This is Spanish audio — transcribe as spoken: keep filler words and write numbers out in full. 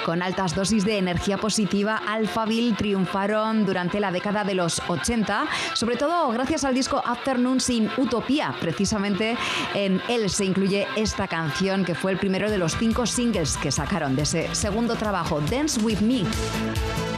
Con altas dosis de energía positiva, Alphaville triunfaron durante la década de los ochenta, sobre todo gracias al disco Afternoons in Utopia. Precisamente en él se incluye esta canción, que fue el primero de los cinco singles que sacaron de ese segundo trabajo, Dance With Me.